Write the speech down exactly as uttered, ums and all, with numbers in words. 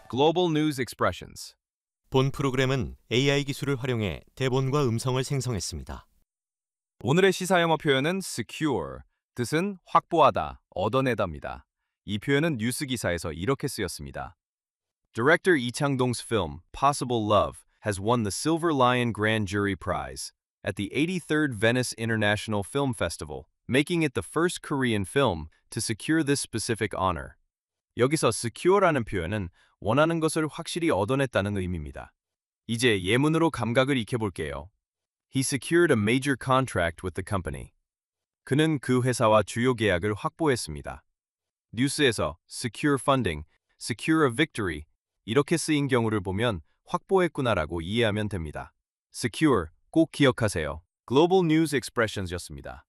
Global News Expressions. 본 프로그램은 에이아이 기술을 활용해 대본과 음성을 생성했습니다. 오늘의 시사 영어 표현은 secure, 뜻은 확보하다, 얻어내다입니다. 이 표현은 뉴스 기사에서 이렇게 쓰였습니다. Director Lee Chang-dong's film Possible Love has won the Silver Lion Grand Jury Prize at the eighty-third Venice International Film Festival, making it the first Korean film to secure this specific honor. 여기서 secure라는 표현은 원하는 것을 확실히 얻어냈다는 의미입니다. 이제 예문으로 감각을 익혀볼게요. He secured a major contract with the company. 그는 그 회사와 주요 계약을 확보했습니다. 뉴스에서 secure funding, secure a victory 이렇게 쓰인 경우를 보면 확보했구나라고 이해하면 됩니다. secure 꼭 기억하세요. Global News Expressions였습니다.